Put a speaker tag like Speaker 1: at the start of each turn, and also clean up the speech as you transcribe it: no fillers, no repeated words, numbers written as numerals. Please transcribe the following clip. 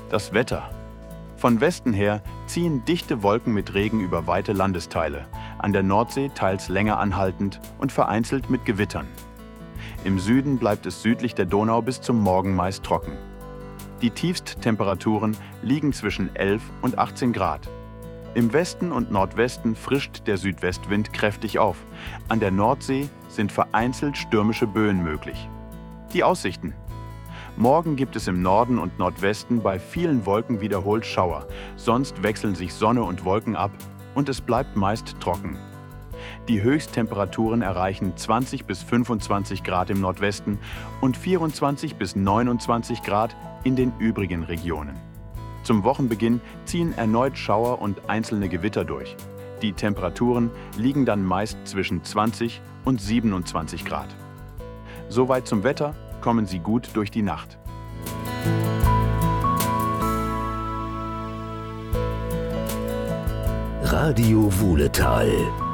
Speaker 1: Das Wetter. Von Westen her ziehen dichte Wolken mit Regen über weite Landesteile, an der Nordsee teils länger anhaltend und vereinzelt mit Gewittern. Im Süden bleibt es südlich der Donau bis zum Morgen meist trocken. Die Tiefsttemperaturen liegen zwischen 11 und 18 Grad. Im Westen und Nordwesten frischt der Südwestwind kräftig auf. An der Nordsee sind vereinzelt stürmische Böen möglich. Die Aussichten. Morgen gibt es im Norden und Nordwesten bei vielen Wolken wiederholt Schauer. Sonst wechseln sich Sonne und Wolken ab und es bleibt meist trocken. Die Höchsttemperaturen erreichen 20 bis 25 Grad im Nordwesten und 24 bis 29 Grad in den übrigen Regionen. Zum Wochenbeginn ziehen erneut Schauer und einzelne Gewitter durch. Die Temperaturen liegen dann meist zwischen 20 und 27 Grad. Soweit zum Wetter, kommen Sie gut durch die Nacht.
Speaker 2: Radio Wuhletal.